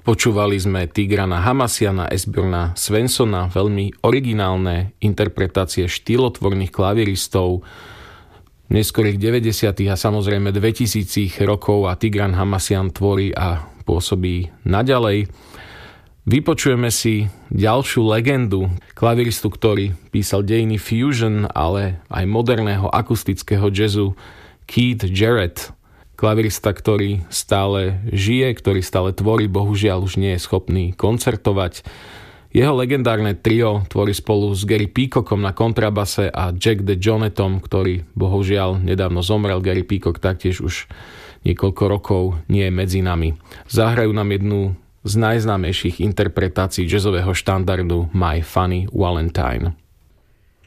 Počúvali sme Tigrana Hamasiana, Esbjörna Svenssona, veľmi originálne interpretácie štýlotvorných klavíristov neskorých 90. a samozrejme 2000 rokov a Tigran Hamasian tvorí a pôsobí naďalej. Vypočujeme si ďalšiu legendu, klaviristu, ktorý písal dejiny fusion, ale aj moderného akustického jazzu, Keith Jarrett. Klavirista, ktorý stále žije, ktorý stále tvorí, bohužiaľ už nie je schopný koncertovať. Jeho legendárne trio tvorí spolu s Gary Peacockom na kontrabase a Jack DeJohnettom, ktorý bohužiaľ nedávno zomrel. Gary Peacock taktiež už niekoľko rokov nie je medzi nami. Zahrajú nám jednu z najznámejších interpretácií jazzového štandardu My Funny Valentine.